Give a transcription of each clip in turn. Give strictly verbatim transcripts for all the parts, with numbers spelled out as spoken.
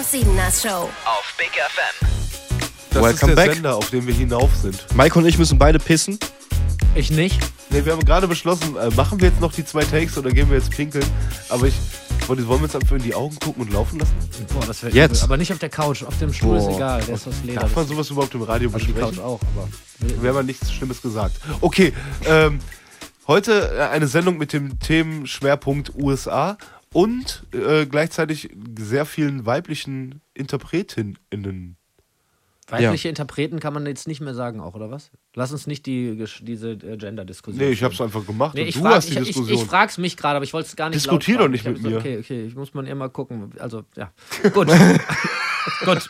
und Siebeners Show auf Big F M. Das Welcome ist der back. Sender, auf dem wir hinauf sind. Mike und ich müssen beide pissen. Ich nicht. Nee, wir haben gerade beschlossen, äh, machen wir jetzt noch die zwei Takes oder gehen wir jetzt pinkeln? Aber ich wollte, wollen wir uns einfach in die Augen gucken und laufen lassen? Boah, das wäre Jetzt. übel. Aber nicht auf der Couch. Auf dem Stuhl Boah. ist egal. Der ist aus Leder. Darf man Das- sowas überhaupt im Radio also die besprechen? Couch auch, aber. Wir haben ja nichts Schlimmes gesagt. Okay, ähm, heute äh, eine Sendung mit dem Themenschwerpunkt U S A und äh, gleichzeitig sehr vielen weiblichen InterpretInnen. Weibliche Interpreten kann man jetzt nicht mehr sagen, auch, oder was? Lass uns nicht die, gesch- diese äh, Gender-Diskussion. Nee, ich führen. hab's einfach gemacht Nee, und ich, du frag, hast die ich, ich, Diskussion. ich frag's mich gerade, aber ich wollte es gar nicht Diskutier laut doch nicht fragen. mit Ich mir. hab so, Okay, okay, ich muss mal immer gucken. Also, ja. Gut. Gut.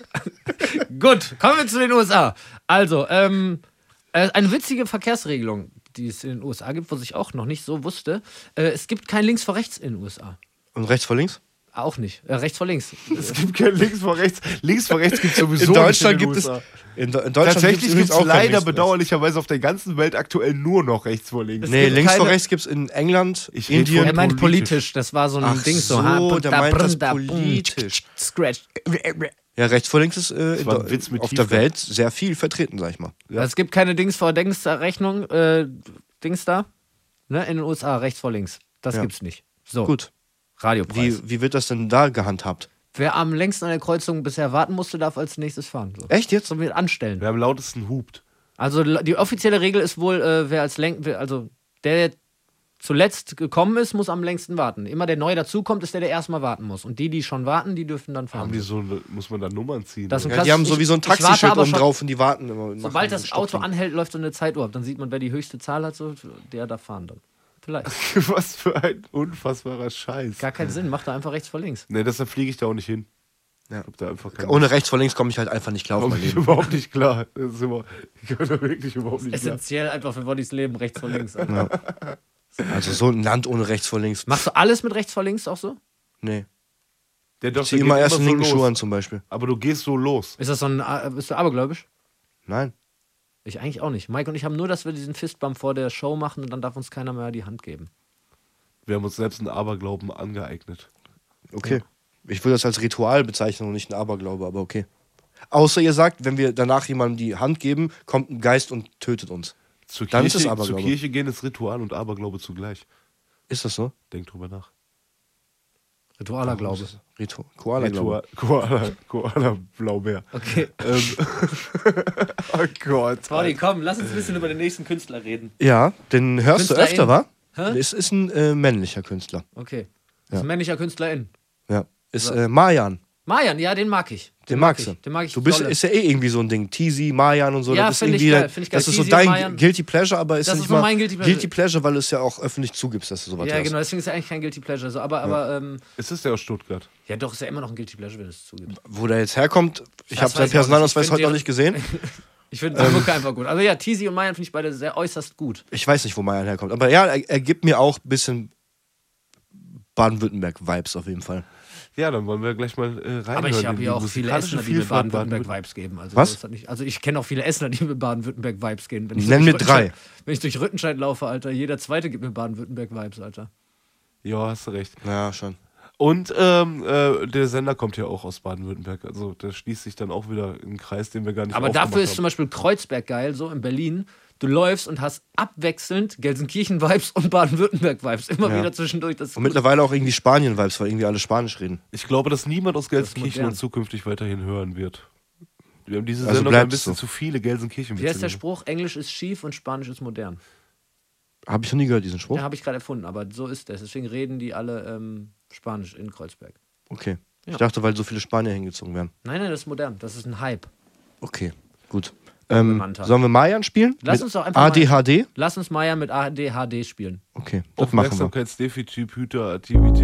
Gut. Kommen wir zu den U S A. Also, ähm, äh, eine witzige Verkehrsregelung, die es in den U S A gibt, was ich auch noch nicht so wusste. Äh, es gibt kein Links vor rechts in den U S A. Und rechts vor links? Auch nicht. Äh, rechts vor links. Es gibt kein links vor rechts. Links vor rechts gibt es sowieso In Deutschland nicht in gibt den es. U S A. In, Do- in Deutschland Tatsächlich gibt übrigens es auch kein leider links vor rechts. bedauerlicherweise auf der ganzen Welt aktuell nur noch rechts vor links. Nee, gibt links vor keine- rechts gibt es in England, Ich red Indien. von- Er meint politisch. politisch. Das war so ein Ach Ding so. so, ha, der da, meint das da, politisch. Scratch. Ja, rechts vor links ist äh, in war ein Deu- Witz mit auf Tiefgang. der Welt sehr viel vertreten, sag ich mal. Ja. Es gibt keine Dings vor Dings da Rechnung, äh, Dings da, ne, in den U S A, rechts vor links. Das Ja. gibt's nicht. So, Gut. Radiopreis. Wie, wie wird das denn da gehandhabt? Wer am längsten an der Kreuzung bisher warten musste, darf als nächstes fahren. So. Echt jetzt? So mit anstellen. Wer am lautesten hupt. Also die offizielle Regel ist wohl, äh, wer als Lenk, wer- also der, der zuletzt gekommen ist, muss am längsten warten. Immer der neu dazukommt, ist der, der erstmal warten muss. Und die, die schon warten, die dürfen dann fahren. Haben die so, muss man da Nummern ziehen? Das ist oder? ein Ja, die haben so Ich- wie so ein ich warte Taxischild aber oben schon- drauf und die warten immer. und Sobald machen das so Auto Stoppding. anhält, läuft so eine Zeituhr ab. Dann sieht man, wer die höchste Zahl hat, so, der darf fahren dann. Vielleicht. Was für ein unfassbarer Scheiß. Gar keinen Sinn, macht da einfach rechts vor links. Nee, deshalb fliege ich da auch nicht hin. Ja. Ich hab da einfach keine Ohne rechts vor links komme ich halt einfach nicht klar auf Komm mein ich Leben. überhaupt nicht klar. Das ist immer, ich komme da wirklich überhaupt nicht klar. Essentiell einfach für Bodies Leben, rechts vor links. Alter. Also so ein Land ohne rechts vor links. Machst du alles mit rechts vor links auch so? Nee. Der Ich Doktor ziehe geht immer erst den so linken los. Schuh an zum Beispiel. Aber du gehst so los. Ist das so ein, äh, bist du abergläubisch? Nein. Ich eigentlich auch nicht. Mike und ich haben nur, dass wir diesen Fistbump vor der Show machen und dann darf uns keiner mehr die Hand geben. Wir haben uns selbst einen Aberglauben angeeignet. Okay. Ich würde das als Ritual bezeichnen und nicht ein Aberglaube, aber okay. Außer ihr sagt, wenn wir danach jemandem die Hand geben, kommt ein Geist und tötet uns. Zur Dann ist Kirche, es Aberglaube. zur Kirche gehen ist Ritual und Aberglaube zugleich. Ist das so? Denk drüber nach. Ritualer Glaube. Ritu Koala-Glaube. Ritual, Koala, Koala, Blaubeer. Okay. Ähm, oh Gott. Pauli, komm, lass uns ein bisschen über den nächsten Künstler reden. Ja, den hörst du Künstlerin. öfter, wa? Hä? Es ist ein äh, männlicher Künstler. Okay. Das Ja. ist ein männlicher Künstlerin. Ja. Ist So. äh, Mayan. Mayan, ja, den mag ich. Den mag magst ich. du. Den mag ich Du bist, dolle. ist ja eh irgendwie so ein Ding. Teasy, Mayan und so. Ja, das ist find ich irgendwie, geil, find ich geil. Das ist so Teasy und dein Mayan. Guilty Pleasure, aber ist Das ja ist nicht so mal mein Guilty Pleasure. Guilty Pleasure, weil du es ja auch öffentlich zugibst, dass du sowas Ja, hast. genau, deswegen ist er eigentlich kein Guilty Pleasure. So, aber, aber ähm, Ist es der aus Stuttgart? ja, doch, ist ja immer noch ein Guilty Pleasure, wenn du es zugibst. Wo der jetzt herkommt, ich Das habe weiß seinen ich auch Personalausweis nicht. Ich heute find noch nicht gesehen. Ich finde die Mucke einfach gut. Also ja, Teasy und Mayan finde ich beide sehr äußerst gut. Ich weiß nicht, wo Mayan herkommt. Aber ja, er, er gibt mir auch ein bisschen Baden-Württemberg-Vibes auf jeden Fall. Ja, dann wollen wir gleich mal äh, reinhören. Aber ich in habe die hier auch viele musikalische Essener, die mir Vielfalt Baden-Württemberg-Vibes geben. Also Was? das hat nicht, also ich kenne auch viele Essener, die mir Baden-Württemberg-Vibes geben. Wenn ich Nenn durch mir drei. Rüttenscheid- Wenn ich durch Rüttenscheid laufe, Alter, jeder Zweite gibt mir Baden-Württemberg-Vibes, Alter. Ja, hast du recht. Ja, schon. Und ähm, äh, der Sender kommt ja auch aus Baden-Württemberg. Also da schließt sich dann auch wieder ein Kreis, den wir gar nicht Aber aufgemacht dafür ist haben. zum Beispiel Kreuzberg geil, so in Berlin. Du läufst und hast abwechselnd Gelsenkirchen-Vibes und Baden-Württemberg-Vibes. Immer Ja. wieder zwischendurch. Das ist Und gut. mittlerweile auch irgendwie Spanien-Vibes, weil irgendwie alle Spanisch reden. Ich glaube, dass niemand aus Gelsenkirchen modern. uns zukünftig weiterhin hören wird. Wir haben diese Also Sendung bleibt ein bisschen so. zu viele Gelsenkirchen. Wie heißt der Spruch? Englisch ist schief und Spanisch ist modern. Habe ich noch nie gehört, diesen Spruch. Ja, habe ich gerade erfunden, aber so ist das. Deswegen reden die alle ähm, Spanisch in Kreuzberg. Okay. Ja. Ich dachte, weil so viele Spanier hingezogen werden. Nein, nein, das ist modern. Das ist ein Hype. Okay, gut. Ähm, Manta. sollen wir Mayan spielen? Lass Mit uns doch einfach A D H D? Lass uns Maya mit A D H D spielen. Okay, das machen wir. Aufmerksamkeitsdefizit, Hüter, Aktivität.